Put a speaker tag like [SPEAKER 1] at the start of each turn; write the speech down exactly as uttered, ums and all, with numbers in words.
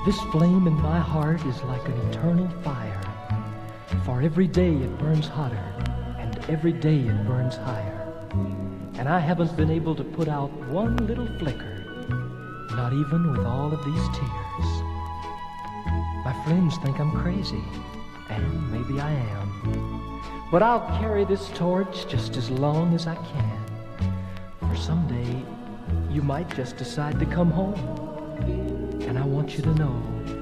[SPEAKER 1] This flame in my heart is like an eternal fire, for every day it burns hotter, and every day it burns higher. And I haven't been able to put out one little flicker, not even with all of these tears. My friends think I'm crazy, and maybe I am. But I'll carry this torch just as long as I can. For someday, you might just decide to come home. And I want you to know